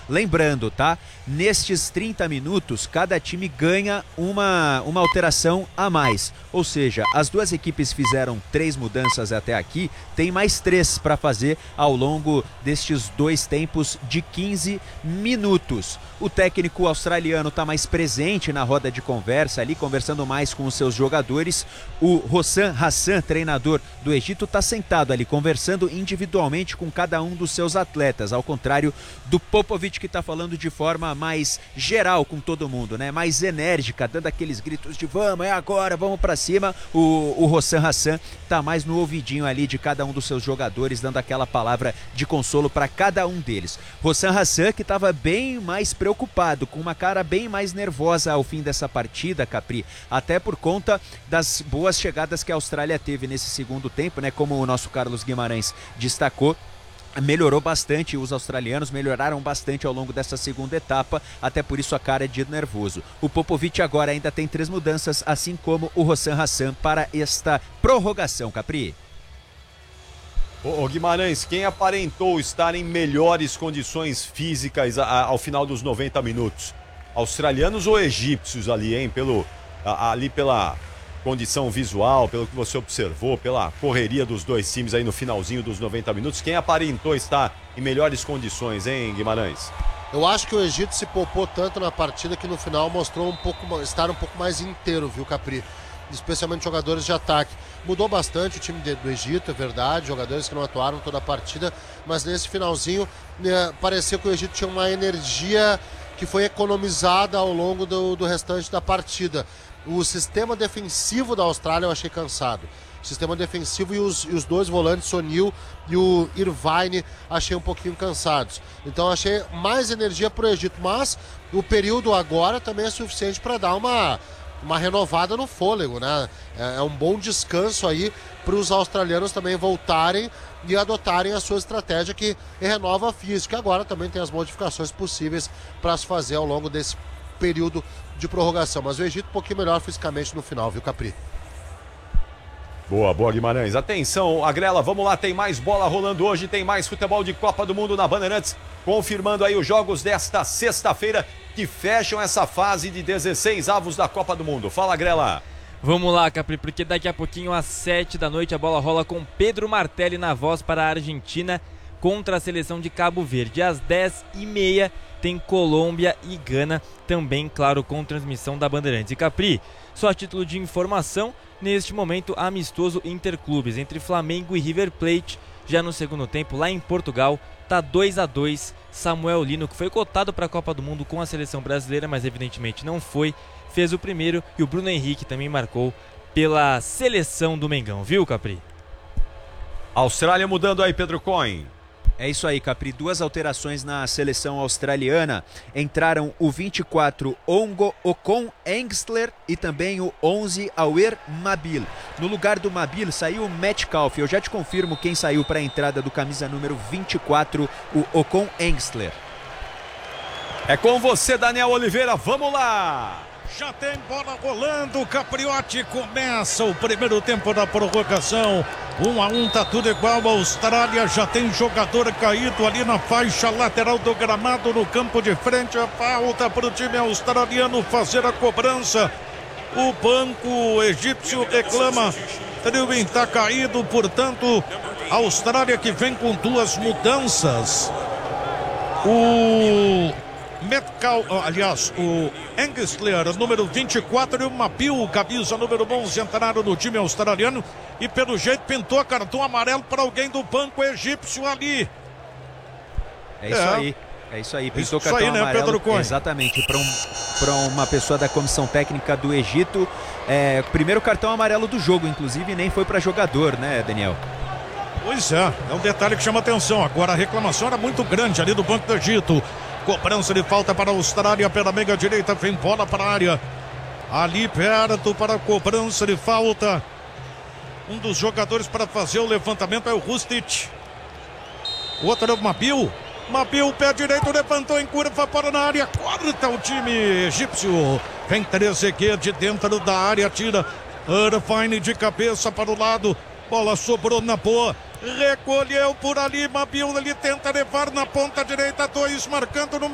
Lembrando, tá? Nestes 30 minutos, cada time ganha uma alteração a mais. Ou seja, as duas equipes fizeram 3 mudanças até aqui, tem mais 3 para fazer ao longo destes 2 tempos de 15 minutos. O técnico australiano está mais presente na roda de conversa ali, conversando mais com os seus jogadores. O Hossam Hassan, treinador do Egito, está sentado ali, conversando individualmente com cada um dos seus atletas, ao contrário do Popovic, que está falando de forma mais geral com todo mundo, né? Mais enérgica, dando aqueles gritos de vamos, é agora, vamos para cima. O Hossam Hassan está mais no ouvidinho ali de cada um dos seus jogadores, dando aquela palavra de consolo para cada um deles. Hossam Hassan, que estava bem mais preocupado, com uma cara bem mais nervosa ao fim dessa partida, Capri, até por conta das boas chegadas que a Austrália teve nesse segundo tempo, né? Como o nosso Carlos Guimarães destacou, melhorou bastante, os australianos melhoraram bastante ao longo dessa segunda etapa, até por isso a cara é de nervoso. O Popovic agora ainda tem 3 mudanças, assim como o Hossam Hassan, para esta prorrogação, Capri. Ô Guimarães, quem aparentou estar em melhores condições físicas ao final dos 90 minutos? Australianos ou egípcios ali, hein? Pela condição visual, pelo que você observou, pela correria dos dois times aí no finalzinho dos 90 minutos, quem aparentou estar em melhores condições, hein, Guimarães? Eu acho que o Egito se poupou tanto na partida que no final mostrou estar um pouco mais inteiro, viu, Capri? Especialmente jogadores de ataque. Mudou bastante o time do Egito, é verdade, jogadores que não atuaram toda a partida, mas nesse finalzinho pareceu que o Egito tinha uma energia que foi economizada ao longo do restante da partida. O sistema defensivo da Austrália eu achei cansado. O sistema defensivo e os dois volantes, o O'Neill e o Irvine, achei um pouquinho cansados. Então achei mais energia para o Egito, mas o período agora também é suficiente para dar uma renovada no fôlego, né? É um bom descanso aí para os australianos também voltarem e adotarem a sua estratégia que renova a física. Agora também tem as modificações possíveis para se fazer ao longo desse período de prorrogação. Mas o Egito um pouquinho melhor fisicamente no final, viu, Capri? Boa, Guimarães. Atenção, Agrela, vamos lá, tem mais bola rolando hoje, tem mais futebol de Copa do Mundo na Bandeirantes, confirmando aí os jogos desta sexta-feira que fecham essa fase de 16 avos da Copa do Mundo. Fala, Agrela. Vamos lá, Capri, porque daqui a pouquinho às 7 da noite a bola rola com Pedro Martelli na voz para a Argentina contra a seleção de Cabo Verde. Às 10h30 tem Colômbia e Gana, também, claro, com transmissão da Bandeirantes. E Capri, só a título de informação, neste momento amistoso interclubes entre Flamengo e River Plate, já no segundo tempo, lá em Portugal, tá 2-2. Samuel Lino, que foi cotado para a Copa do Mundo com a seleção brasileira, mas evidentemente não foi, fez o primeiro, e o Bruno Henrique também marcou pela seleção do Mengão, viu, Capri? Austrália mudando aí, Pedro Cohen. É isso aí, Capri. 2 alterações na seleção australiana. Entraram o 24 Ongo Okon Engstler e também o 11 Awer Mabil. No lugar do Mabil saiu o Metcalf. Eu já te confirmo quem saiu para a entrada do camisa número 24, o Okon Engstler. É com você, Daniel Oliveira. Vamos lá! Já tem bola rolando, o Capriotti começa o primeiro tempo da prorrogação. 1-1, tá tudo igual. A Austrália já tem jogador caído ali na faixa lateral do gramado, no campo de frente. A falta para o time australiano fazer a cobrança. O banco egípcio reclama. Trilwin tá caído, portanto, a Austrália que vem com 2 mudanças. O Engstler, número 24, e o Mabil, camisa número 11, entraram no time australiano e pelo jeito pintou cartão amarelo para alguém do banco egípcio ali. É isso aí, pintou cartão amarelo, né, Pedro Cohen? Exatamente, para uma pessoa da comissão técnica do Egito. Primeiro cartão amarelo do jogo, inclusive, nem foi para jogador, né, Daniel? Pois é um detalhe que chama atenção. Agora a reclamação era muito grande ali do banco do Egito. Cobrança de falta para a Austrália pela meia direita, vem bola para a área. Ali perto para a cobrança de falta. Um dos jogadores para fazer o levantamento é o Rustic. O outro é o Mabil. Mabil, pé direito, levantou em curva para na área. Corta o time egípcio. Vem Trezeguet de dentro da área, tira. Irvine de cabeça para o lado. Bola sobrou na boa. Recolheu por ali, Mabil, ele tenta levar na ponta direita, 2 marcando no